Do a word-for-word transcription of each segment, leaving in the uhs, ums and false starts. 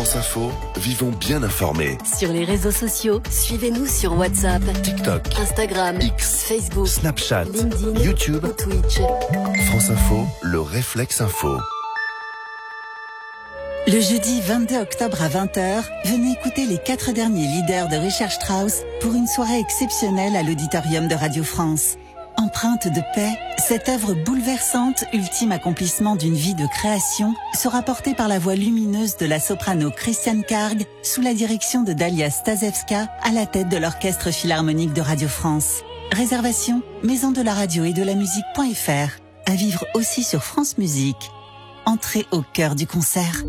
France Info, vivons bien informés. Sur les réseaux sociaux, suivez-nous sur WhatsApp, TikTok, Instagram, X, Facebook, Snapchat, LinkedIn, YouTube, ou Twitch. France Info, le réflexe info. Le jeudi vingt-deux octobre à vingt heures, venez écouter les quatre derniers leaders de Richard Strauss pour une soirée exceptionnelle à l'auditorium de Radio France. Empreinte de paix, cette œuvre bouleversante, ultime accomplissement d'une vie de création, sera portée par la voix lumineuse de la soprano Christiane Karg sous la direction de Dalia Stasevska à la tête de l'Orchestre Philharmonique de Radio France. Réservation, maison de la radio et de la musique.fr. À vivre aussi sur France Musique. Entrez au cœur du concert.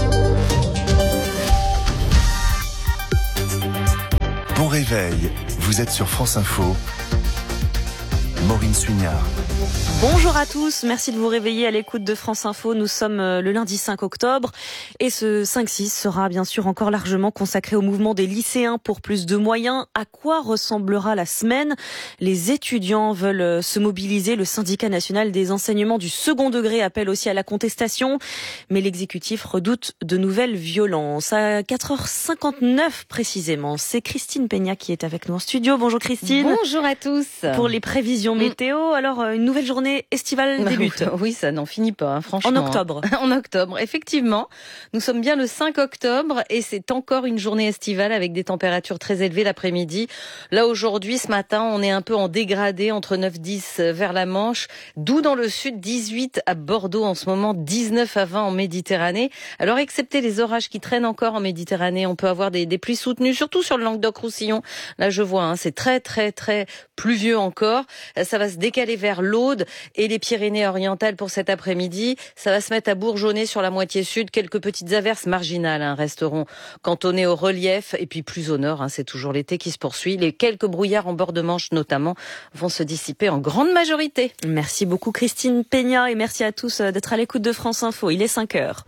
Bon réveil, vous êtes sur France Info. Maureen Suignard. Bonjour à tous, merci de vous réveiller à l'écoute de France Info. Nous sommes le lundi cinq octobre et ce cinq six sera bien sûr encore largement consacré au mouvement des lycéens pour plus de moyens. À quoi ressemblera la semaine ? Les étudiants veulent se mobiliser. Le syndicat national des enseignements du second degré appelle aussi à la contestation, mais l'exécutif redoute de nouvelles violences. À quatre heures cinquante-neuf précisément, c'est Christine Peña qui est avec nous en studio. Bonjour Christine. Bonjour à tous. Pour les prévisions météo, alors une nouvelle journée estivale débute. Oui, ça n'en finit pas, hein, franchement. En octobre. En octobre, effectivement. Nous sommes bien le cinq octobre et c'est encore une journée estivale avec des températures très élevées l'après-midi. Là, aujourd'hui, ce matin, on est un peu en dégradé entre neuf dix vers la Manche, doux dans le sud, dix-huit à Bordeaux en ce moment, dix-neuf à vingt en Méditerranée. Alors, excepté les orages qui traînent encore en Méditerranée, on peut avoir des, des pluies soutenues, surtout sur le Languedoc-Roussillon. Là, je vois, hein, c'est très, très, très pluvieux encore. Ça va se décaler vers l'Aude et les Pyrénées-Orientales pour cet après-midi. Ça va se mettre à bourgeonner sur la moitié sud. Quelques petites averses marginales hein, resteront cantonnées au relief. Et puis plus au nord, hein, c'est toujours l'été qui se poursuit. Les quelques brouillards en bord de Manche notamment vont se dissiper en grande majorité. Merci beaucoup Christine Peña et merci à tous d'être à l'écoute de France Info. Il est cinq heures.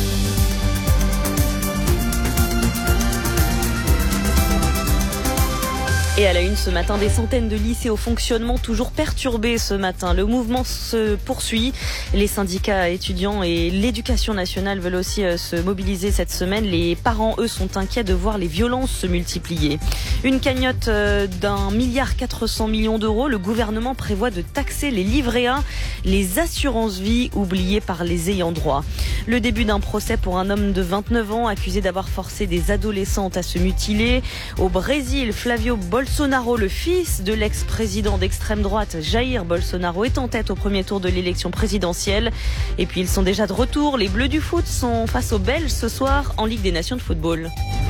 Et à la une ce matin, des centaines de lycées au fonctionnement toujours perturbés ce matin. Le mouvement se poursuit. Les syndicats étudiants et l'éducation nationale veulent aussi se mobiliser cette semaine. Les parents, eux, sont inquiets de voir les violences se multiplier. Une cagnotte d'un milliard quatre cents millions d'euros. Le gouvernement prévoit de taxer les livrets A, les assurances-vie oubliées par les ayants droit. Le début d'un procès pour un homme de vingt-neuf ans accusé d'avoir forcé des adolescentes à se mutiler. Au Brésil, Flavio Bolsonaro Bolsonaro, le fils de l'ex-président d'extrême droite Jair Bolsonaro, est en tête au premier tour de l'élection présidentielle. Et puis ils sont déjà de retour. Les Bleus du foot sont face aux Belges ce soir en Ligue des Nations de football.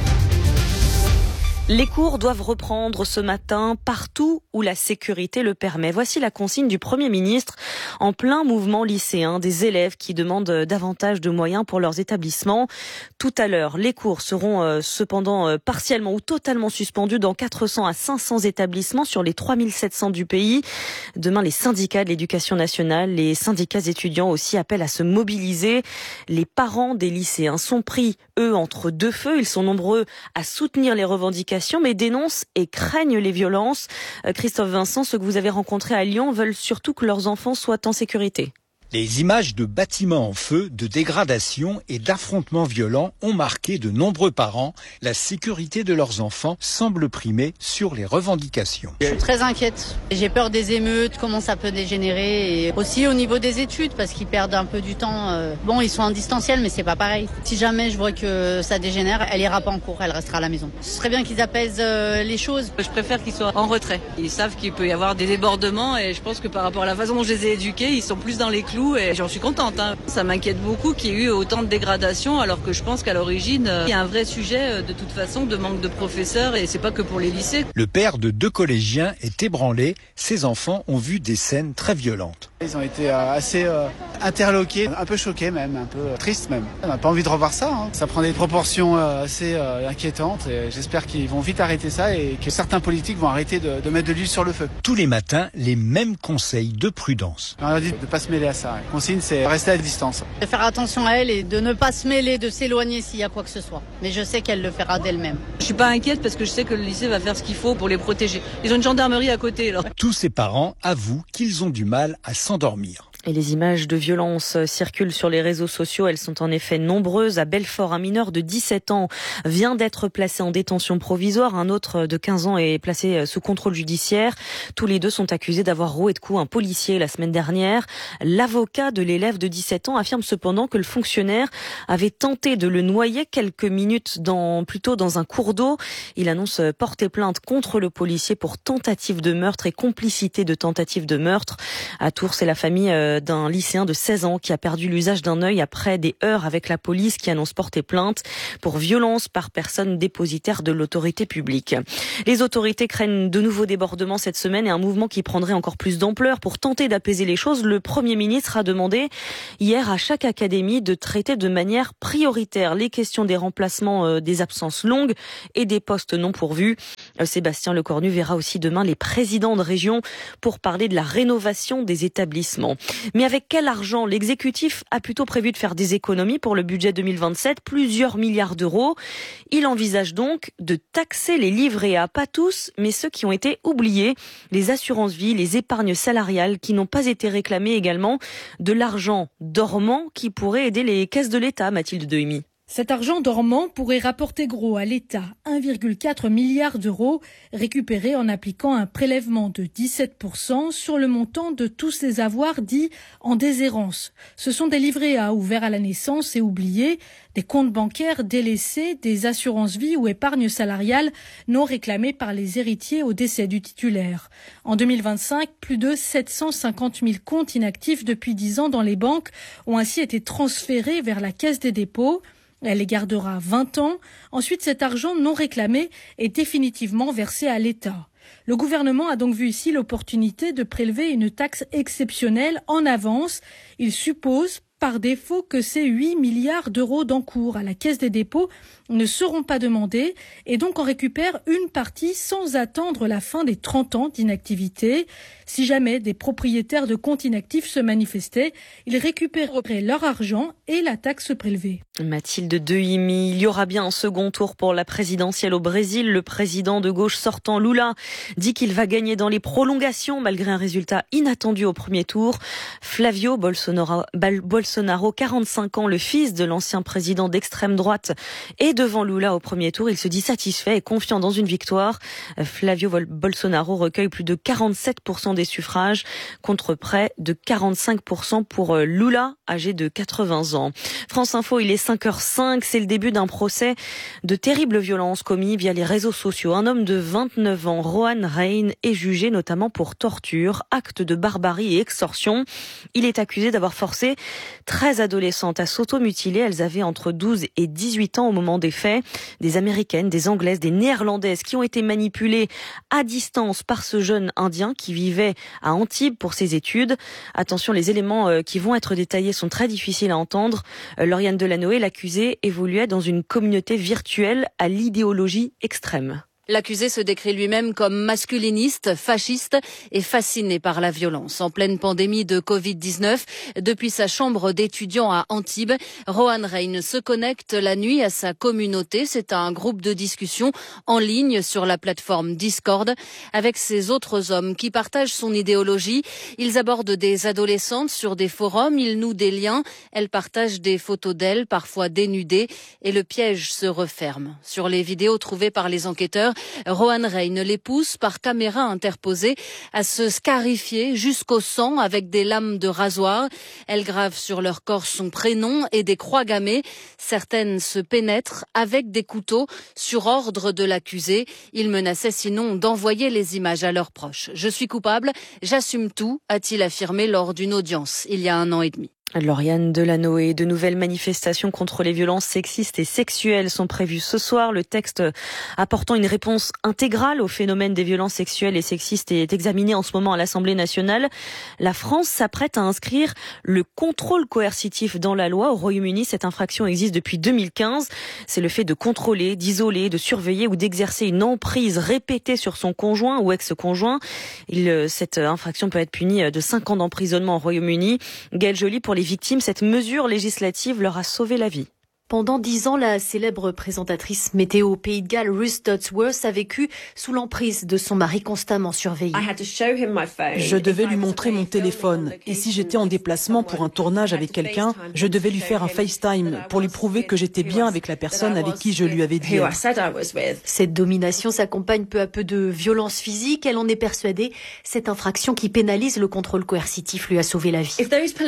Les cours doivent reprendre ce matin partout où la sécurité le permet. Voici la consigne du Premier ministre en plein mouvement lycéen. Des élèves qui demandent davantage de moyens pour leurs établissements. Tout à l'heure, les cours seront euh, cependant euh, partiellement ou totalement suspendus dans quatre cents à cinq cents établissements sur les trois mille sept cents du pays. Demain, les syndicats de l'éducation nationale, les syndicats étudiants aussi appellent à se mobiliser. Les parents des lycéens sont pris, eux, entre deux feux. Ils sont nombreux à soutenir les revendications mais dénoncent et craignent les violences. Christophe Vincent, ceux que vous avez rencontrés à Lyon veulent surtout que leurs enfants soient en sécurité. Les images de bâtiments en feu, de dégradation et d'affrontements violents ont marqué de nombreux parents. La sécurité de leurs enfants semble primer sur les revendications. Je suis très inquiète. J'ai peur des émeutes, comment ça peut dégénérer. Et aussi au niveau des études, parce qu'ils perdent un peu du temps. Bon, ils sont en distanciel, mais c'est pas pareil. Si jamais je vois que ça dégénère, elle ira pas en cours, elle restera à la maison. Ce serait bien qu'ils apaisent les choses. Je préfère qu'ils soient en retrait. Ils savent qu'il peut y avoir des débordements et je pense que par rapport à la façon dont je les ai éduqués, ils sont plus dans les clous. Et j'en suis contente. Hein. Ça m'inquiète beaucoup qu'il y ait eu autant de dégradation alors que je pense qu'à l'origine, il y a un vrai sujet de toute façon de manque de professeurs et c'est pas que pour les lycées. Le père de deux collégiens est ébranlé. Ses enfants ont vu des scènes très violentes. Ils ont été assez euh, interloqués, un peu choqués même, un peu euh, tristes même. On n'a pas envie de revoir ça. Hein. Ça prend des proportions euh, assez euh, inquiétantes et j'espère qu'ils vont vite arrêter ça et que certains politiques vont arrêter de, de mettre de l'huile sur le feu. Tous les matins, les mêmes conseils de prudence. On leur dit de ne pas se mêler à ça. La consigne, c'est rester à distance. De faire attention à elle et de ne pas se mêler, de s'éloigner s'il y a quoi que ce soit. Mais je sais qu'elle le fera d'elle-même. Je suis pas inquiète parce que je sais que le lycée va faire ce qu'il faut pour les protéger. Ils ont une gendarmerie à côté. Là. Tous ces parents avouent qu'ils ont du mal à s'endormir. Et les images de violence circulent sur les réseaux sociaux. Elles sont en effet nombreuses. À Belfort, un mineur de dix-sept ans vient d'être placé en détention provisoire. Un autre de quinze ans est placé sous contrôle judiciaire. Tous les deux sont accusés d'avoir roué de coups un policier la semaine dernière. L'avocat de l'élève de dix-sept ans affirme cependant que le fonctionnaire avait tenté de le noyer quelques minutes dans, plutôt dans un cours d'eau. Il annonce porter plainte contre le policier pour tentative de meurtre et complicité de tentative de meurtre. À Tours, c'est la famille d'un lycéen de seize ans qui a perdu l'usage d'un œil après des heurts avec la police qui annonce porter plainte pour violence par personne dépositaire de l'autorité publique. Les autorités craignent de nouveaux débordements cette semaine et un mouvement qui prendrait encore plus d'ampleur. Pour tenter d'apaiser les choses, le Premier ministre a demandé hier à chaque académie de traiter de manière prioritaire les questions des remplacements des absences longues et des postes non pourvus. Sébastien Lecornu verra aussi demain les présidents de région pour parler de la rénovation des établissements. Mais avec quel argent? L'exécutif a plutôt prévu de faire des économies pour le budget deux mille vingt-sept, plusieurs milliards d'euros. Il envisage donc de taxer les livrets A, pas tous, mais ceux qui ont été oubliés, les assurances-vie, les épargnes salariales qui n'ont pas été réclamées également, de l'argent dormant qui pourrait aider les caisses de l'État, Mathilde Dehimi. Cet argent dormant pourrait rapporter gros à l'État, un virgule quatre milliard d'euros, récupérés en appliquant un prélèvement de dix-sept pour cent sur le montant de tous ces avoirs dits en déshérence. Ce sont des livrets A ouverts à la naissance et oubliés, des comptes bancaires délaissés, des assurances-vie ou épargnes salariales non réclamées par les héritiers au décès du titulaire. En deux mille vingt-cinq, plus de sept cent cinquante mille comptes inactifs depuis dix ans dans les banques ont ainsi été transférés vers la Caisse des dépôts. Elle les gardera vingt ans. Ensuite, cet argent non réclamé est définitivement versé à l'État. Le gouvernement a donc vu ici l'opportunité de prélever une taxe exceptionnelle en avance. Il suppose par défaut que ces huit milliards d'euros d'encours à la Caisse des dépôts ne seront pas demandés et donc en récupère une partie sans attendre la fin des trente ans d'inactivité. Si jamais des propriétaires de comptes inactifs se manifestaient, ils récupéreraient leur argent et la taxe prélevée. Mathilde Dehimi, il y aura bien un second tour pour la présidentielle au Brésil. Le président de gauche sortant, Lula, dit qu'il va gagner dans les prolongations malgré un résultat inattendu au premier tour. Flavio Bolsonaro, Bolsonaro, quarante-cinq ans, le fils de l'ancien président d'extrême droite, est devant Lula au premier tour. Il se dit satisfait et confiant dans une victoire. Flavio Bolsonaro recueille plus de quarante-sept pour cent des suffrages contre près de quarante-cinq pour cent pour Lula, âgé de quatre-vingts ans. France Info, il est cinq heures cinq, c'est le début d'un procès de terribles violences commis via les réseaux sociaux. Un homme de vingt-neuf ans, Rohan Rein, est jugé notamment pour torture, acte de barbarie et extorsion. Il est accusé d'avoir forcé treize adolescentes à s'automutiler. Elles avaient entre douze et dix-huit ans au moment des faits. Des Américaines, des Anglaises, des Néerlandaises qui ont été manipulées à distance par ce jeune Indien qui vivait à Antibes pour ses études. Attention, les éléments qui vont être détaillés sont très difficiles à entendre. Lauriane Delanoë, l'accusé, évoluait dans une communauté virtuelle à l'idéologie extrême. L'accusé se décrit lui-même comme masculiniste, fasciste et fasciné par la violence. En pleine pandémie de covid dix-neuf, depuis sa chambre d'étudiant à Antibes, Rohan Rein se connecte la nuit à sa communauté. C'est un groupe de discussion en ligne sur la plateforme Discord avec ses autres hommes qui partagent son idéologie. Ils abordent des adolescentes sur des forums, ils nouent des liens, elles partagent des photos d'elles, parfois dénudées, et le piège se referme. Sur les vidéos trouvées par les enquêteurs, Rohan Rein les pousse par caméra interposée à se scarifier jusqu'au sang avec des lames de rasoir. Elles gravent sur leur corps son prénom et des croix gammées. Certaines se pénètrent avec des couteaux sur ordre de l'accusé. Il menaçait sinon d'envoyer les images à leurs proches. « Je suis coupable, j'assume tout », a-t-il affirmé lors d'une audience il y a un an et demi. Lauriane Delanoë, de nouvelles manifestations contre les violences sexistes et sexuelles sont prévues ce soir. Le texte apportant une réponse intégrale au phénomène des violences sexuelles et sexistes est examiné en ce moment à l'Assemblée nationale. La France s'apprête à inscrire le contrôle coercitif dans la loi. Au Royaume-Uni, cette infraction existe depuis deux mille quinze. C'est le fait de contrôler, d'isoler, de surveiller ou d'exercer une emprise répétée sur son conjoint ou ex-conjoint. Il, cette infraction peut être punie de cinq ans d'emprisonnement au Royaume-Uni. Gaëlle Joly, pour les victimes, cette mesure législative leur a sauvé la vie. Pendant dix ans, la célèbre présentatrice météo au Pays de Galles, Ruth Dodsworth, a vécu sous l'emprise de son mari constamment surveillé. Je devais lui montrer mon téléphone. Et si j'étais en déplacement pour un tournage avec quelqu'un, je devais lui faire un FaceTime pour lui prouver que j'étais bien avec la personne avec qui je lui avais dit. Cette domination s'accompagne peu à peu de violences physiques. Elle en est persuadée. Cette infraction qui pénalise le contrôle coercitif lui a sauvé la vie.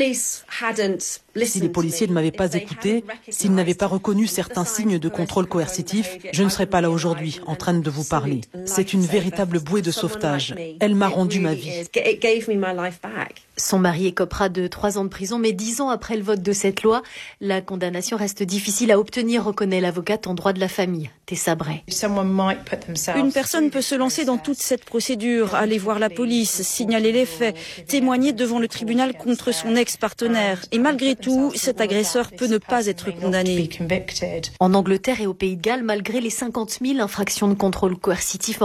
Si les policiers ne m'avaient pas écouté, s'ils n'avaient pas reconnu certains signes de contrôle coercitif, je ne serais pas là aujourd'hui, en train de vous parler. C'est une véritable bouée de sauvetage. Elle m'a rendu ma vie. Son mari écopera de trois ans de prison, mais dix ans après le vote de cette loi, la condamnation reste difficile à obtenir, reconnaît l'avocate en droit de la famille, Tessa Bray. Une personne peut se lancer dans toute cette procédure, aller voir la police, signaler les faits, témoigner devant le tribunal contre son ex-partenaire. Et malgré tout, cet agresseur peut ne pas être condamné. En Angleterre et au Pays de Galles, malgré les cinquante mille infractions de contrôle coercitif